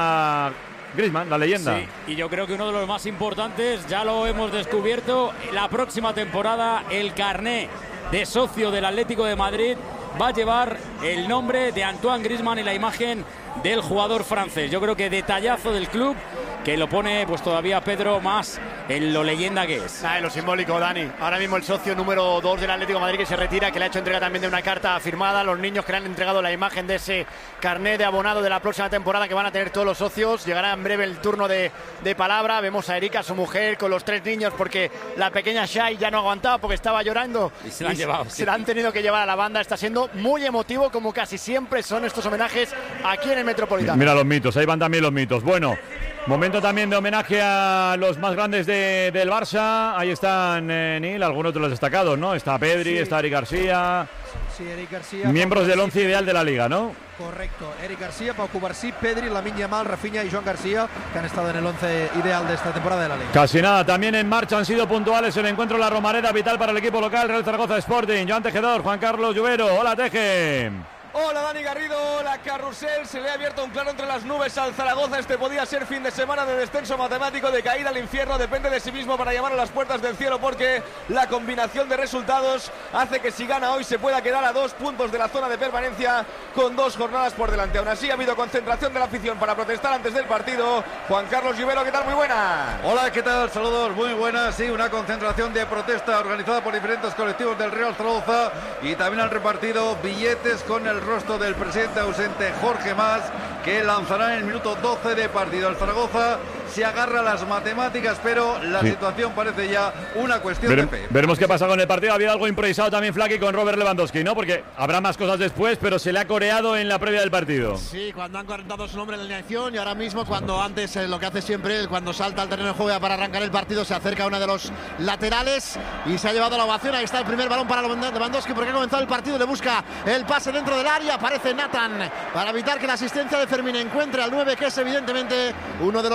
a Griezmann, la leyenda. Sí, y yo creo que uno de los más importantes, ya lo hemos descubierto, la próxima temporada el carné de socio del Atlético de Madrid va a llevar el nombre de Antoine Griezmann y la imagen del jugador francés. Yo creo que detallazo del club, que lo pone pues todavía Pedro más en lo leyenda que es. Ah, en lo simbólico, Dani. Ahora mismo el socio número dos del Atlético de Madrid que se retira, que le ha hecho entrega también de una carta firmada a los niños que le han entregado la imagen de ese carnet de abonado de la próxima temporada que van a tener todos los socios. Llegará en breve el turno de, de palabra. Vemos a Erika, su mujer, con los tres niños, porque la pequeña Shai ya no aguantaba porque estaba llorando. Y se la han llevado. Se la han tenido que llevar a la banda. Está siendo muy emotivo, como casi siempre son estos homenajes aquí en el Metropolitano. Mira los mitos, ahí van también los mitos. Bueno, momento también de homenaje a los más grandes de, del Barça. Ahí están, eh, Nil, algunos de los destacados, ¿no? Está Pedri, sí. Está Eric García. Sí, Eric García. Miembros del once ideal de la Liga, ¿no? Correcto. Eric García, Pau Cubarsí, Pedri, Lamine Yamal, Rafinha y Joan García, que han estado en el once ideal de esta temporada de la Liga. Casi nada. También en marcha han sido puntuales el encuentro en la Romareda, vital para el equipo local, Real Zaragoza Sporting. Joan Tejedor, Juan Carlos Lluvero. Hola, Teje. Hola Dani Garrido, hola Carrusel, se le ha abierto un claro entre las nubes al Zaragoza. Este podía ser fin de semana de descenso matemático, de caída al infierno, depende de sí mismo para llamar a las puertas del cielo, porque la combinación de resultados hace que si gana hoy se pueda quedar a dos puntos de la zona de permanencia con dos jornadas por delante. Aún así ha habido concentración de la afición para protestar antes del partido. Juan Carlos Lluvero, ¿qué tal? Muy buena. Hola, ¿qué tal? Saludos, muy buenas. Sí, una concentración de protesta organizada por diferentes colectivos del Real Zaragoza, y también han repartido billetes con el rostro del presidente ausente Jorge Mas, que lanzará en el minuto doce de partido. El Zaragoza se agarra a las matemáticas, pero la sí. situación parece ya una cuestión Vere, de fe. Veremos qué pasa con el partido. Ha habido algo improvisado también, Flaky, con Robert Lewandowski, ¿no? Porque habrá más cosas después, pero se le ha coreado en la previa del partido. Sí, cuando han cortado su nombre en la alineación, y ahora mismo cuando antes eh, lo que hace siempre él, cuando salta al terreno de juego para arrancar el partido, se acerca a uno de los laterales y se ha llevado la ovación. Ahí está el primer balón para Lewandowski, porque ha comenzado el partido, le busca el pase dentro del área, aparece Nathan para evitar que la asistencia de Fermín encuentre al nueve, que es evidentemente uno de los grandes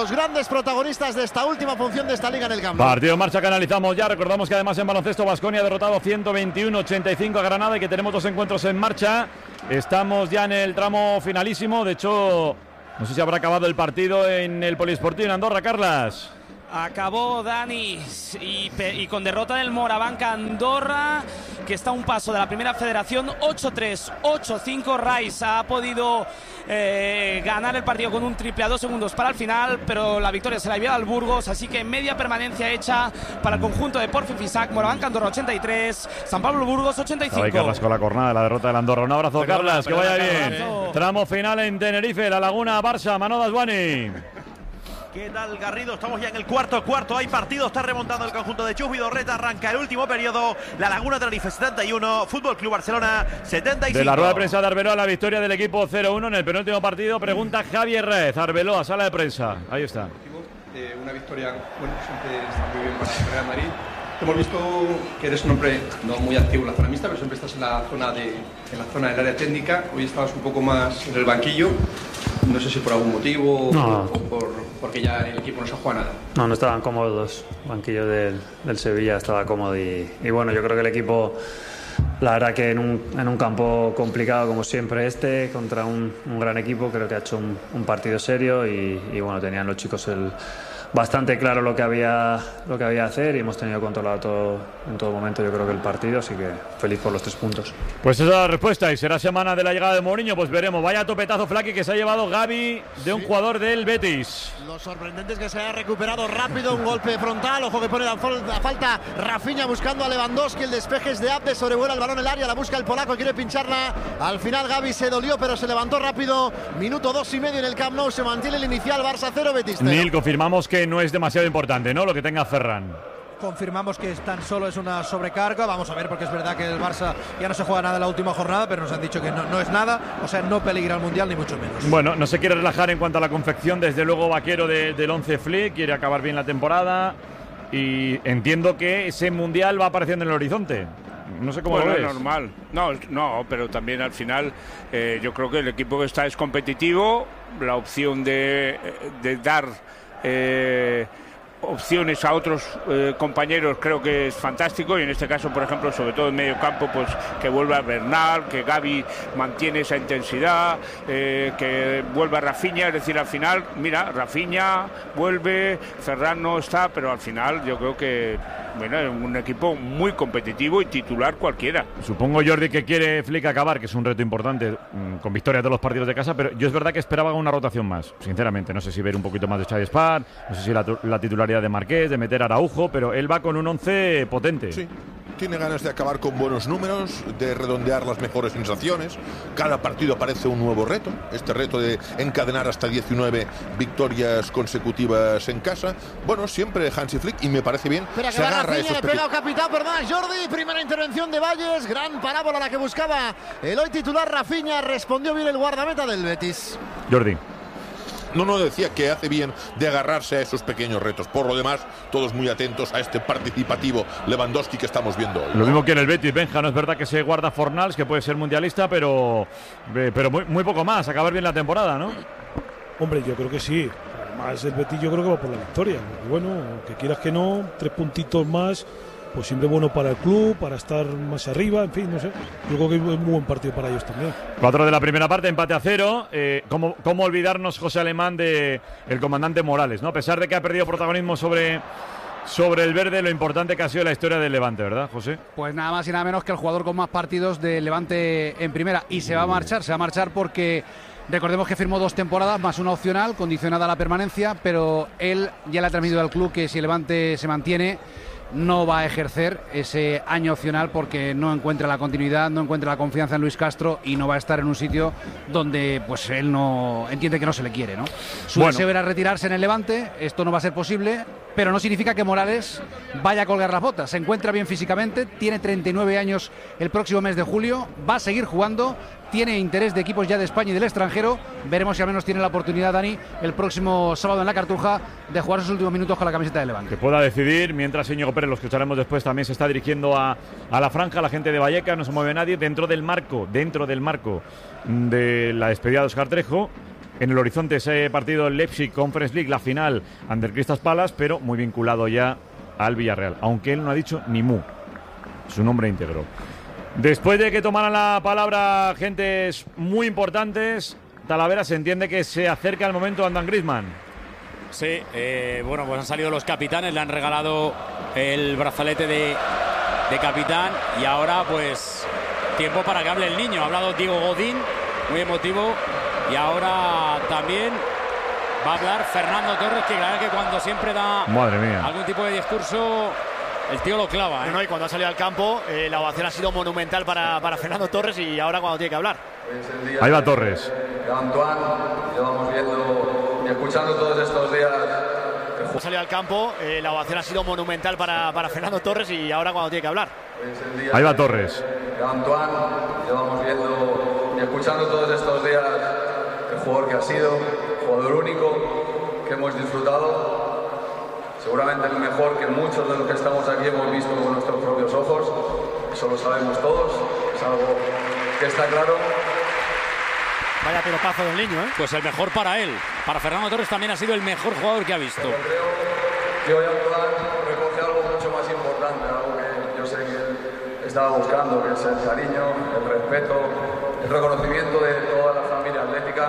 protagonistas de esta última función de esta liga en el Camp Nou. Partido en marcha que analizamos ya. Recordamos que además en baloncesto Baskonia ha derrotado ciento veintiuno a ochenta y cinco a Granada y que tenemos dos encuentros en marcha. Estamos ya en el tramo finalísimo. De hecho, no sé si habrá acabado el partido en el Polideportivo en Andorra, Carlas. Acabó Dani y, y con derrota del Morabanca Andorra, que está a un paso de la primera federación. Ocho tres, ocho cinco. Rice ha podido eh, ganar el partido con un triple a dos segundos para el final, pero la victoria se la lleva al Burgos, así que media permanencia hecha para el conjunto de Porfi Fisac. Morabanca Andorra ochenta y tres, San Pablo Burgos ochenta y cinco. Ahí Carlas con la jornada de la derrota del Andorra. Un abrazo, perdona, Carlas, perdona, que vaya bien. Abrazo. Tramo final en Tenerife, La Laguna, Barça, Manodas Buani. ¿Qué tal, Garrido? Estamos ya en el cuarto cuarto. Hay partido, está remontando el conjunto de Chus Vidorreta. Arranca el último periodo. La Laguna Tenerife setenta y uno, Fútbol Club Barcelona setenta y cinco. De la rueda de prensa de Arbeloa, la victoria del equipo cero uno en el penúltimo partido. Pregunta Javier Rez. Arbeloa, sala de prensa. Ahí está. Eh, una victoria, bueno, siempre está muy bien para el Real Madrid. Hemos visto que eres un hombre no muy activo en la zona mixta, pero siempre estás en la zona de, en la zona del área técnica. Hoy estabas un poco más en el banquillo. No sé si por algún motivo no. o por, porque ya el equipo no se juega nada. No, no estaban cómodos. El banquillo del, del Sevilla estaba cómodo y, y bueno, yo creo que el equipo, la verdad que en un, en un campo complicado como siempre este, contra un, un gran equipo, creo que ha hecho un, un partido serio y, y bueno, tenían los chicos el bastante claro lo que había lo que había que hacer y hemos tenido controlado todo en todo momento, yo creo que el partido, así que feliz por los tres puntos. Pues esa es la respuesta y será semana de la llegada de Mourinho, pues veremos. Vaya topetazo, Flaky, que se ha llevado Gavi de un sí. jugador del Betis. Lo sorprendente es que se haya recuperado rápido, un golpe frontal, ojo que pone la, la falta Rafinha buscando a Lewandowski, el despeje es de Abde, sobrevuela el balón el área, la busca el polaco, quiere pincharla, al final Gavi se dolió pero se levantó rápido, minuto dos y medio en el Camp Nou, se mantiene el inicial, Barça cero, Betis cero. Nil, confirmamos que no es demasiado importante, ¿no? Lo que tenga Ferran. Confirmamos que tan solo es una sobrecarga. Vamos a ver, porque es verdad que el Barça ya no se juega nada en la última jornada, pero nos han dicho que no, no es nada, o sea, no peligra el Mundial ni mucho menos. Bueno, no se quiere relajar en cuanto a la confección, desde luego Vaquero de, del once Flick, quiere acabar bien la temporada y entiendo que ese Mundial va apareciendo en el horizonte. No sé cómo bueno, lo ves. Es normal. No, no, pero también al final eh, yo creo que el equipo que está es competitivo, la opción de, de dar Eh, opciones a otros eh, compañeros creo que es fantástico y en este caso, por ejemplo, sobre todo en medio campo, pues que vuelva Bernal, que Gavi mantiene esa intensidad, eh, que vuelva Rafinha, es decir, al final, mira, Rafinha vuelve, Ferran no está, pero al final yo creo que bueno, es un equipo muy competitivo y titular cualquiera. Supongo, Jordi, que quiere Flick acabar, que es un reto importante, mmm, con victorias de los partidos de casa, pero yo es verdad que esperaba una rotación más, sinceramente. No sé si ver un poquito más de Xavi Spar, no sé si la, la titularidad de Marqués, de meter a Araujo, pero él va con un once potente. Sí. Tiene ganas de acabar con buenos números, de redondear las mejores sensaciones. Cada partido parece un nuevo reto. Este reto de encadenar hasta diecinueve victorias consecutivas en casa. Bueno, siempre Hansi Flick, y me parece bien. Espera, que va Rafinha, le pega al capitán, perdón, Jordi. Primera intervención de Valles, gran parábola la que buscaba el hoy titular Rafinha. Respondió bien el guardameta del Betis. Jordi. No, no, decía que hace bien de agarrarse a esos pequeños retos. Por lo demás, todos muy atentos a este participativo Lewandowski que estamos viendo hoy, ¿no? Lo mismo que en el Betis, Benja, no es verdad que se guarda Fornals, que puede ser mundialista, pero, pero muy, muy poco más, acabar bien la temporada, ¿no? Hombre, yo creo que sí. Además, el Betis yo creo que va por la victoria. Bueno, que quieras que no, tres puntitos más, pues siempre bueno para el club, para estar más arriba, en fin, no sé. Yo creo que es un muy buen partido para ellos también. Cuatro de la primera parte, empate a cero. Eh, ¿cómo, ¿Cómo olvidarnos, José Alemán, de el comandante Morales, ¿no? A pesar de que ha perdido protagonismo sobre, sobre el verde, lo importante que ha sido la historia del Levante, ¿verdad, José? Pues nada más y nada menos que el jugador con más partidos del Levante en primera. Y se va a marchar, se va a marchar porque recordemos que firmó dos temporadas más una opcional, condicionada a la permanencia, pero él ya le ha transmitido al club que si el Levante se mantiene, no va a ejercer ese año opcional porque no encuentra la continuidad, no encuentra la confianza en Luis Castro y no va a estar en un sitio donde pues él no entiende que no se le quiere, ¿no? Su bueno. deseo era retirarse en el Levante, esto no va a ser posible, pero no significa que Morales vaya a colgar las botas. Se encuentra bien físicamente, tiene treinta y nueve años el próximo mes de julio, va a seguir jugando, tiene interés de equipos ya de España y del extranjero. Veremos si al menos tiene la oportunidad, Dani, el próximo sábado en la Cartuja, de jugar sus últimos minutos con la camiseta de Levante. Que pueda decidir, mientras Íñigo Pérez, lo escucharemos después, también se está dirigiendo a, a la franja, la gente de Vallecas, no se mueve nadie, dentro del marco, dentro del marco de la despedida de Óscar Trejo. en el horizonte ese partido Leipzig Conference League, la final ante el Crystal Palace, pero muy vinculado ya al Villarreal, aunque él no ha dicho ni mu, su nombre íntegro. Después de que tomaran la palabra gentes muy importantes, Talavera, se entiende que se acerca el momento de Antoine Griezmann. Sí, eh, bueno, pues han salido los capitanes, le han regalado el brazalete de, de capitán y ahora pues tiempo para que hable el niño. Ha hablado Diego Godín, muy emotivo, y ahora también va a hablar Fernando Torres, que claro que cuando siempre da Madre mía. algún tipo de discurso, el tío lo clava. ¿eh? No, y cuando ha salido al campo, eh, la ovación ha sido monumental para, para Fernando Torres, y ahora cuando tiene que hablar. Ahí va Torres. Antoine, llevamos viendo y escuchando todos estos días. Ha salido al campo, eh, la ovación ha sido monumental para, para Fernando Torres, y ahora cuando tiene que hablar. Ahí va Torres. Antoine, llevamos viendo y escuchando todos estos días el jugador que ha sido, jugador único, que hemos disfrutado. Seguramente el mejor que muchos de los que estamos aquí hemos visto con nuestros propios ojos. Eso lo sabemos todos, es algo que está claro. Vaya piropazo del niño, ¿eh? Pues el mejor para él. Para Fernando Torres también ha sido el mejor jugador que ha visto. Pero creo que hoy Antoine recoge algo mucho más importante, algo que yo sé que él estaba buscando, que es el cariño, el respeto, el reconocimiento de toda la familia atlética.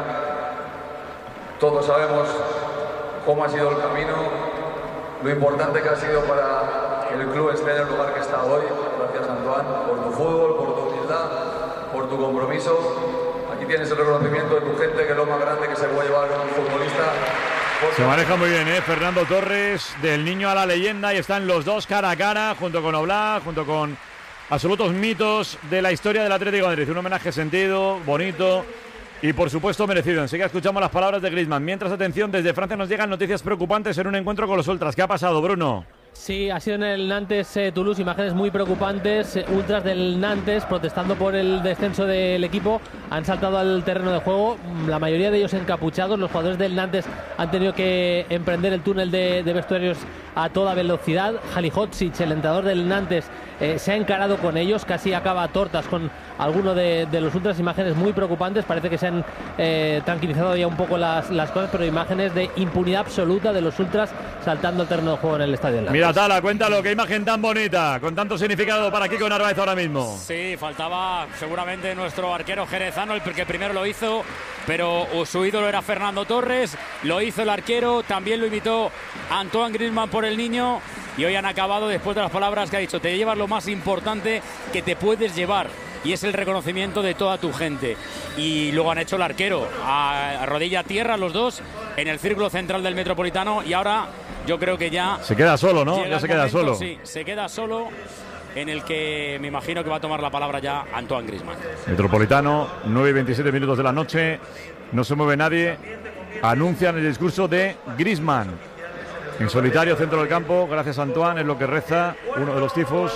Todos sabemos cómo ha sido el camino, lo importante que ha sido para que el club esté en el lugar que está hoy. Gracias, Antoine, por tu fútbol, por tu humildad, por tu compromiso. Aquí tienes el reconocimiento de tu gente, que es lo más grande que se puede llevar a un futbolista. Se maneja muy bien, ¿eh? Fernando Torres, del niño a la leyenda, y están los dos cara a cara, junto con Oblak, junto con absolutos mitos de la historia del Atlético de Madrid. Un homenaje sentido, bonito y, por supuesto, merecido. Enseguida escuchamos las palabras de Griezmann. Mientras, atención, desde Francia nos llegan noticias preocupantes en un encuentro con los ultras. ¿Qué ha pasado, Bruno? Sí, ha sido en el Nantes eh, Toulouse, imágenes muy preocupantes. Eh, ultras del Nantes protestando por el descenso del equipo han saltado al terreno de juego, la mayoría de ellos encapuchados. Los jugadores del Nantes han tenido que emprender el túnel de, de vestuarios a toda velocidad. Halilhodzic, el entrenador del Nantes, eh, se ha encarado con ellos, casi acaba a tortas con alguno de, de los ultras. Imágenes muy preocupantes, parece que se han eh, tranquilizado ya un poco las, las cosas, pero imágenes de impunidad absoluta de los ultras saltando al terreno de juego en el estadio del Nantes. Mira, Tala, cuéntalo, qué imagen tan bonita, con tanto significado para Kiko Narváez ahora mismo. Sí, faltaba seguramente nuestro arquero jerezano, el que primero lo hizo, pero su ídolo era Fernando Torres, lo hizo el arquero, también lo imitó Antoine Griezmann por el niño, y hoy han acabado, después de las palabras que ha dicho, te llevas lo más importante que te puedes llevar, y es el reconocimiento de toda tu gente. Y luego han hecho el arquero, a, a rodilla a tierra los dos, en el círculo central del Metropolitano, y ahora yo creo que ya... Se queda solo, ¿no? Ya se queda momento, solo. Sí, se queda solo, en el que me imagino que va a tomar la palabra ya Antoine Griezmann. Metropolitano, nueve y veintisiete minutos de la noche, no se mueve nadie, anuncian el discurso de Griezmann. En solitario, centro del campo, gracias a Antoine, es lo que reza uno de los tifos.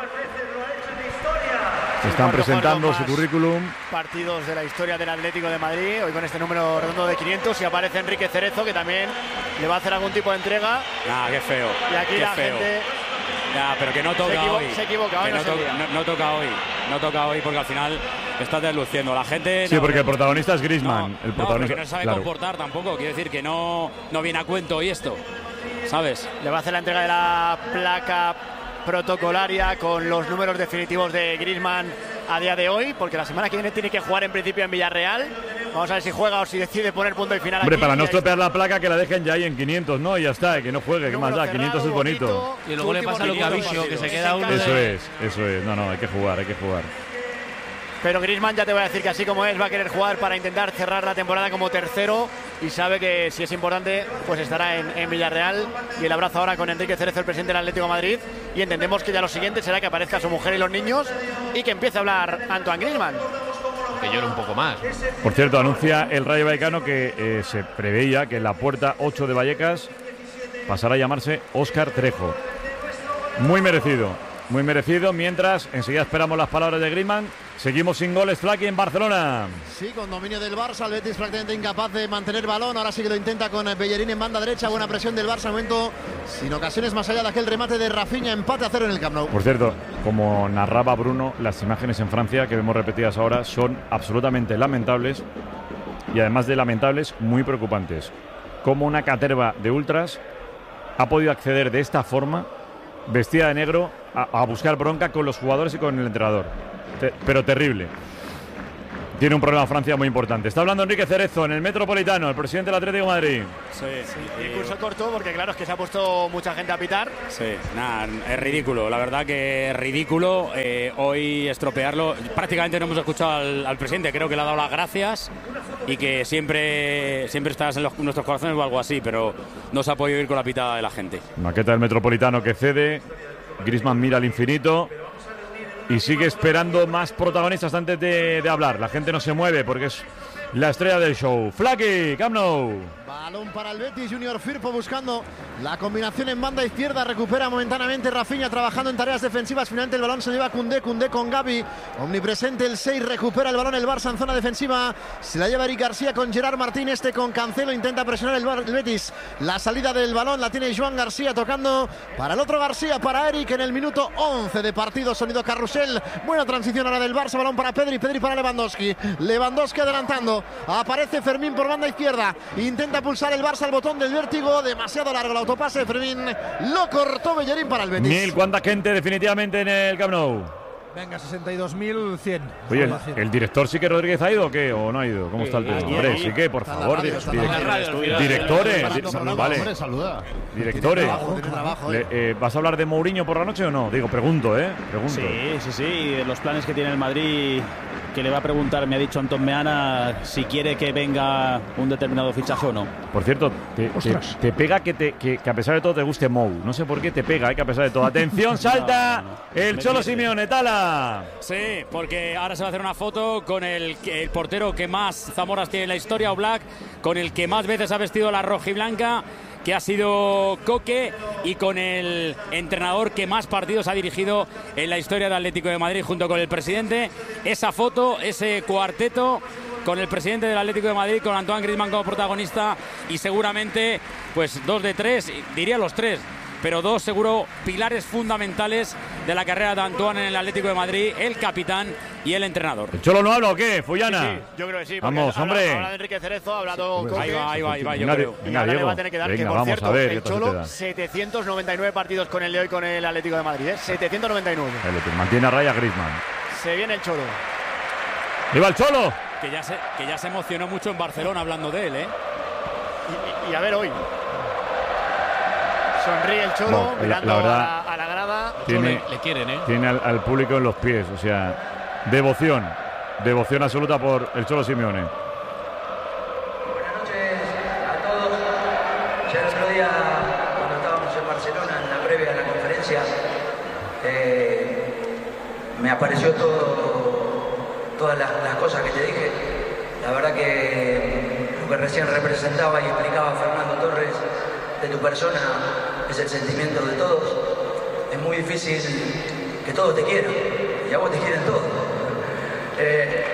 Están presentando su currículum. Partidos de la historia del Atlético de Madrid, hoy con este número redondo de quinientos, y aparece Enrique Cerezo, que también le va a hacer algún tipo de entrega. Ah, qué feo. Y aquí qué la feo. gente... Ya, pero que no toca se equivo- hoy. Se equivoca, hoy Que no, no, se to- lía. no- no toca hoy. No toca hoy porque al final está desluciendo. La gente. Sí, no- porque el protagonista es Griezmann. el No, protagonista, porque no sabe claro. comportar tampoco. Quiere decir que no, no viene a cuento hoy esto. ¿Sabes? Le va a hacer la entrega de la placa protocolaria con los números definitivos de Griezmann a día de hoy, porque la semana que viene tiene que jugar en principio en Villarreal. Vamos a ver si juega o si decide poner punto y final. Hombre, aquí. para no Y ahí estropear la placa, que la dejen ya ahí en quinientos, ¿no? Y ya está, que no juegue, que más da, quinientos es bonito. Y luego le pasa lo que a Vicio, que se queda uno Eso de... es, eso es. No, no, hay que jugar, hay que jugar. Pero Griezmann, ya te voy a decir que así como es, va a querer jugar para intentar cerrar la temporada como tercero, y sabe que si es importante, pues estará en, en Villarreal. Y el abrazo ahora con Enrique Cerezo, el presidente del Atlético de Madrid, y entendemos que ya lo siguiente será que aparezca su mujer y los niños y que empiece a hablar Antoine Griezmann. Que llore un poco más. Por cierto, anuncia el Rayo Vallecano que eh, se preveía que la puerta ocho de Vallecas pasará a llamarse Óscar Trejo. Muy merecido, muy merecido. Mientras, enseguida esperamos las palabras de Griezmann. Seguimos sin goles, Flaky, en Barcelona. Sí, con dominio del Barça, el Betis prácticamente incapaz de mantener balón. Ahora sí que lo intenta con Bellerín en banda derecha. Buena presión del Barça, momento sin ocasiones más allá de aquel remate de Rafinha. Empate a cero en el Camp Nou. Por cierto, como narraba Bruno, las imágenes en Francia que vemos repetidas ahora son absolutamente lamentables. y además de lamentables, muy preocupantes. Como una caterva de ultras ha podido acceder de esta forma, vestida de negro, a, a buscar bronca con los jugadores y con el entrenador. Te, pero terrible. Tiene un problema Francia muy importante. Está hablando Enrique Cerezo en el Metropolitano, el presidente del Atlético de Madrid. Sí, sí. Discurso corto porque claro, es que se ha puesto mucha gente a pitar. Sí, nada, es ridículo. La verdad que es ridículo eh, hoy estropearlo. Prácticamente no hemos escuchado al, al presidente. Creo que le ha dado las gracias y que siempre, siempre estás en los, nuestros corazones o algo así, pero no se ha podido ir con la pitada de la gente. Maqueta del Metropolitano que cede. Griezmann mira al infinito. Y sigue esperando más protagonistas antes de, de hablar. La gente no se mueve porque es la estrella del show. Flaky, Camp Nou. Balón para el Betis, Junior Firpo buscando la combinación en banda izquierda. Recupera momentáneamente Rafinha trabajando en tareas defensivas. Finalmente el balón se lleva Koundé, Koundé con Gavi. Omnipresente el seis, recupera el balón el Barça en zona defensiva. Se la lleva Eric García con Gerard Martín. Este con Cancelo intenta presionar el, el Betis. La salida del balón la tiene Joan García tocando para el otro García, para Eric en el minuto once de partido. Sonido carrusel. Buena transición ahora del Barça. Balón para Pedri, Pedri para Lewandowski. Lewandowski adelantando. Aparece Fermín por banda izquierda. Intenta pulsar el Barça al botón del vértigo. Demasiado largo el autopase de Fermín. Lo cortó Bellerín para el Betis. Mil, cuánta gente definitivamente en el Camp Nou. Venga, sesenta y dos mil cien. Oye, ¿el, el director sí que Rodríguez ha ido o qué? ¿O no ha ido? ¿Cómo está el tema? Hombre, sí que, por favor, directores. Vale. Directores. Le, eh, ¿Vas a hablar de Mourinho por la noche o no? Digo, pregunto, ¿eh? Pregunto. Sí, sí, sí. Y de los planes que tiene el Madrid, que le va a preguntar, me ha dicho Antón Meana, si quiere que venga un determinado fichaje o no. Por cierto, te, te, te pega que, te, que, que a pesar de todo te guste Mou. No sé por qué te pega, ¿eh? Que a pesar de todo. Atención, salta no, no. el Cholo Simeone, Tala. Sí, porque ahora se va a hacer una foto con el, el portero que más Zamoras tiene en la historia, Oblak, con el que más veces ha vestido la rojiblanca, que ha sido Coque, y con el entrenador que más partidos ha dirigido en la historia del Atlético de Madrid, junto con el presidente. Esa foto, ese cuarteto con el presidente del Atlético de Madrid, con Antoine Griezmann como protagonista, y seguramente pues dos de tres, diría los tres, pero dos seguro pilares fundamentales de la carrera de Antoine en el Atlético de Madrid, el capitán y el entrenador. ¿El Cholo no habla o qué, Fullana? Sí, sí, yo creo que sí. Vamos, habla, hombre. Habla de Enrique Cerezo, ha hablado sí, con ahí va, ahí va, ahí va, yo venga, creo. Venga, y Diego, le va a tener que dar, venga, que por vamos cierto, a ver, el Cholo, setecientos noventa y nueve partidos con el de hoy con el Atlético de Madrid, ¿eh? setecientos noventa y nueve. El, mantiene a raya Griezmann. Se viene el Cholo. ¡Viva el Cholo! Que ya se, que ya se emocionó mucho en Barcelona hablando de él, ¿eh? Y, y, y a ver hoy. Sonríe el Cholo, no, mirando la, la verdad, a, la, a la grada. Tiene, le, le quieren, ¿eh? Tiene al, al público en los pies, o sea, devoción. Devoción absoluta por el Cholo Simeone. Buenas noches a todos. Ya el otro día, cuando estábamos en Barcelona, en la previa de la conferencia, eh, me apareció todo, todas las, las cosas que te dije. La verdad que lo que recién representaba y explicaba Fernando Torres de tu persona es el sentimiento de todos. Es muy difícil que todos te quieran, y a vos te quieren todos. Eh...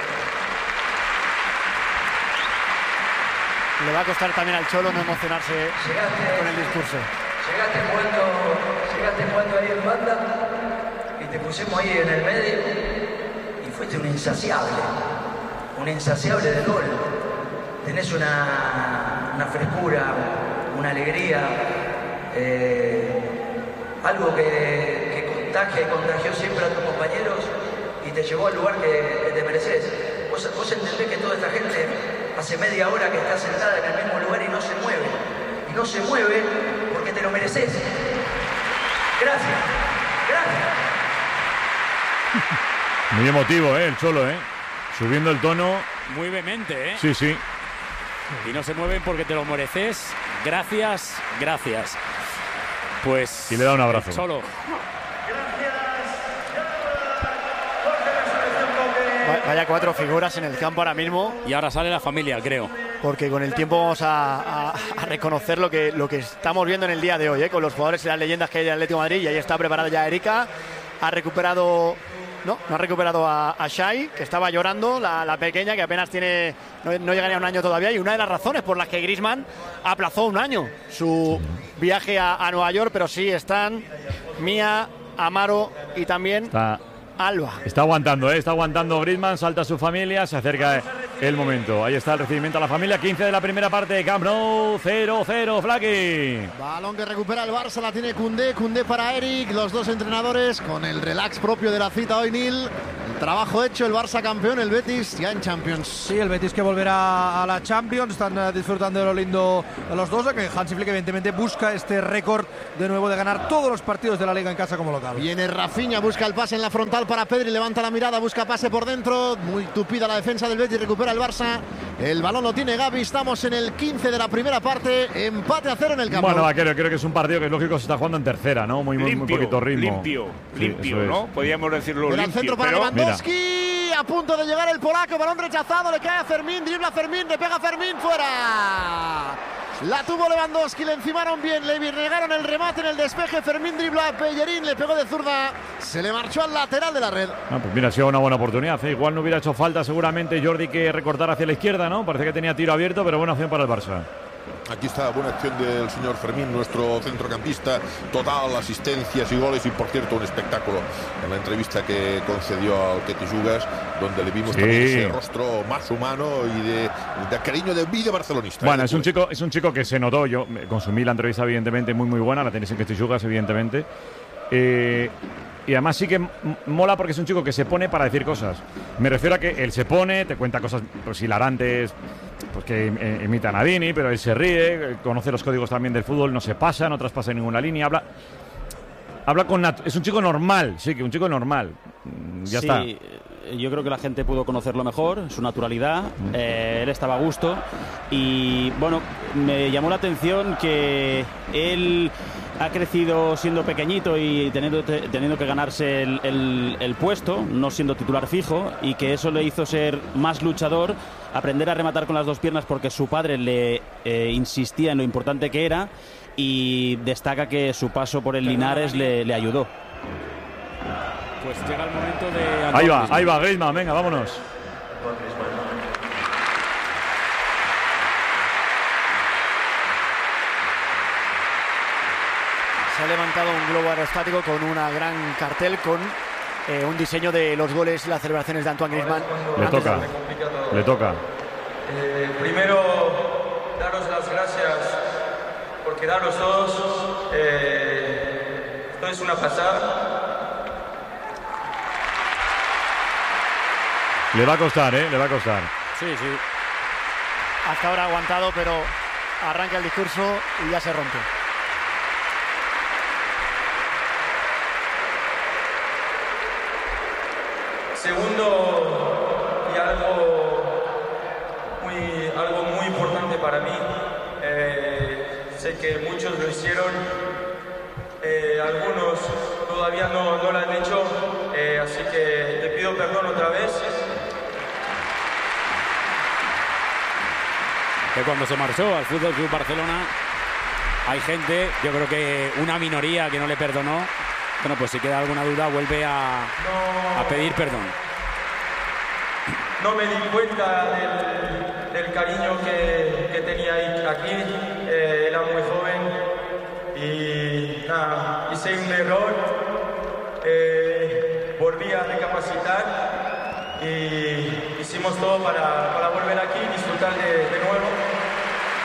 Le va a costar también al Cholo no emocionarse llegaste, con el discurso. Llegaste jugando, llegaste jugando ahí en banda y te pusimos ahí en el medio y fuiste un insaciable, un insaciable de gol. Tenés una, una frescura, una alegría, eh, algo que, que contagia y contagió siempre a tus compañeros y te llevó al lugar que, que te mereces. Vos, vos entendés que toda esta gente hace media hora que está sentada en el mismo lugar y no se mueve. Y no se mueve porque te lo mereces. Gracias, gracias. Muy emotivo, ¿eh? El Cholo, ¿eh? Subiendo el tono. Muy vehemente, ¿eh? Sí, sí. Y no se mueven porque te lo mereces. Gracias, gracias. Pues... Y le da un abrazo. Cholo. Vaya cuatro figuras en el campo ahora mismo. Y ahora sale la familia, creo. Porque con el tiempo vamos a, a, a reconocer lo que, lo que estamos viendo en el día de hoy, ¿eh? Con los jugadores y las leyendas que hay en el Atlético de Madrid. Y ahí está preparada ya Erika. Ha recuperado... No, no ha recuperado a, a Shai, que estaba llorando, la, la pequeña, que apenas tiene... No, no llegaría a un año todavía. Y una de las razones por las que Griezmann aplazó un año su viaje a, a Nueva York. Pero sí están Mía, Amaro y también... Está... Alba. Está aguantando, ¿eh? Está aguantando Griezmann, salta su familia, se acerca el momento. Ahí está el recibimiento a la familia. quince de la primera parte. Camp Nou, cero cero, Flaky. Balón que recupera el Barça, la tiene Koundé. Koundé para Eric. Los dos entrenadores con el relax propio de la cita hoy, Nil. El trabajo hecho, el Barça campeón, el Betis ya en Champions. Sí, el Betis que volverá a la Champions. Están uh, disfrutando de lo lindo los dos. Que Hansi Flick evidentemente busca este récord de nuevo de ganar todos los partidos de la Liga en casa como local. Viene Rafinha, busca el pase en la frontal para Pedri. Levanta la mirada, busca pase por dentro. Muy tupida la defensa del Betis, recupera el Barça. El balón lo tiene Gavi. Estamos en el quince de la primera parte. Empate a cero en el campo. Bueno, Vaquero, creo que es un partido que lógico se está jugando en tercera, ¿no? Muy, muy, limpio, muy poquito ritmo. Limpio, Sí, limpio, eso ¿no? es. Podríamos decirlo Era limpio. el centro para pero... Lewandowski. A punto de llegar el polaco. Balón rechazado. Le cae a Fermín. Dribla a Fermín. Le pega a Fermín. Fuera. La tuvo Lewandowski. Le encimaron bien. Le negaron el remate en el despeje. Fermín dribla a Pellerín. Le pegó de zurda. Se le marchó al lateral de la red. Ah, pues mira, ha sido una buena oportunidad. ¿eh? Igual no hubiera hecho falta seguramente Jordi que recortar hacia la izquierda, ¿no? Parece que tenía tiro abierto, pero buena opción para el Barça. Aquí está buena acción del señor Fermín, nuestro centrocampista, total, asistencias y goles, y por cierto un espectáculo en la entrevista que concedió al Quetijugas, donde le vimos Sí. también ese rostro más humano y de, de cariño de vida barcelonista. Bueno, ¿eh? es un chico, es un chico que se notó. Yo consumí la entrevista, evidentemente, muy muy buena. La tenéis en Quetijugas, evidentemente. Eh, y además sí que m- mola porque es un chico que se pone para decir cosas. Me refiero a que él se pone, te cuenta cosas pues, hilarantes, pues que eh, imita a Nadini, pero él se ríe, conoce los códigos también del fútbol, no se pasa, no traspasa ninguna línea, habla, habla con nat- es un chico normal, sí, que un chico normal. Mm, Ya sí, está. Yo creo que la gente pudo conocerlo mejor, su naturalidad, eh, él estaba a gusto y bueno, me llamó la atención que él ha crecido siendo pequeñito y teniendo, te- teniendo que ganarse el, el- el puesto, no siendo titular fijo, y que eso le hizo ser más luchador, aprender a rematar con las dos piernas porque su padre le eh, insistía en lo importante que era, y destaca que su paso por el Linares le, le ayudó. Pues llega el momento de... Ahí Antoine va, Griezmann. ahí va, Griezmann, venga, vámonos. Se ha levantado un globo aerostático con una gran cartel con eh, un diseño de los goles y las celebraciones de Antoine Griezmann. Le Antes toca, de- le toca. Eh, primero, daros las gracias por quedaros todos. Eh, esto es una pasada. Le va a costar, ¿eh? Le va a costar. Sí, sí. Hasta ahora ha aguantado, pero arranca el discurso y ya se rompe. Segundo, y algo muy, algo muy importante para mí, eh, sé que muchos lo hicieron, eh, algunos todavía no, no lo han hecho, eh, así que te pido perdón otra vez. Que cuando se marchó al Fútbol Club Barcelona hay gente, yo creo que una minoría que no le perdonó. Bueno, pues si queda alguna duda vuelve a, a pedir perdón. No me di cuenta del, del cariño que, que tenía ahí- aquí, eh, era muy joven y nada, hice un error, eh, volví a recapacitar y hicimos todo para, para volver aquí y disfrutar de, de nuevo.